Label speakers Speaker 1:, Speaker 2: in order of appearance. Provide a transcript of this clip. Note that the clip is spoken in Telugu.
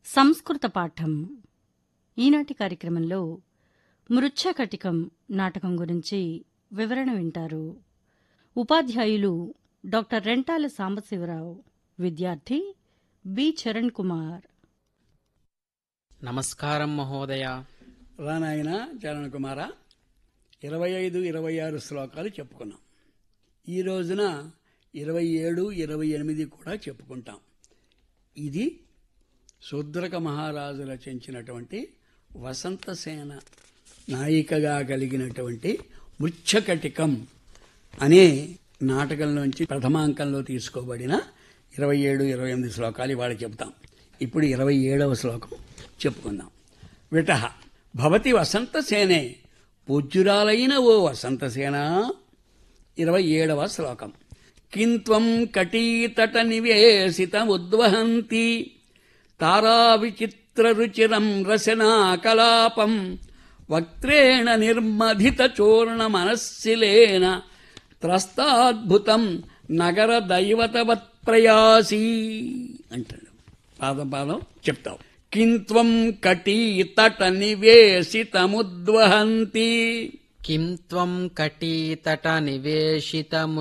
Speaker 1: సంస్కృత పాఠం. ఈనాటి కార్యక్రమంలో మృచ్ఛకటికం నాటకం గురించి వివరణ వింటారు. ఉపాధ్యాయులు డాక్టర్ రెంటాల సాంబశివరావు, విద్యార్థి బి చరణ్ కుమార్.
Speaker 2: నమస్కారం మహోదయ.
Speaker 3: రానాయన చరణ్ కుమార, 25, 26 శ్లోకాలు చెప్పుకున్నాం. ఈ రోజున 27, 28 కూడా చెప్పుకుంటాం. ఇది శూద్రక మహారాజు రచించినటువంటి వసంతసేన నాయికగా కలిగినటువంటి మృచ్ఛకటికం అనే నాటకంలోంచి ప్రథమాంకంలో తీసుకోబడిన 27, 28 శ్లోకాలు ఇవాళ చెప్తాం. ఇప్పుడు 27వ శ్లోకం చెప్పుకుందాం. విటహ భవతి వసంతసేనే, పూజ్యురాలైన ఓ వసంతసేన. 27వ శ్లోకం. కింత్వం కటీతట నివేశితముద్వహంతి తారా విచిత్ర రుచిరం రసనాకలాపం వక్త్రేణ నిర్మధిత చూర్ణ మనస్సిలేన త్రస్తాద్భుతం నగర దైవతవత్ ప్రయాసీ అంటాడు. పాదం చెప్తావు. కింత్వం కటీతట నివేశితముద్వహంతి.
Speaker 2: కిం త్వం కటీతట నివేశితము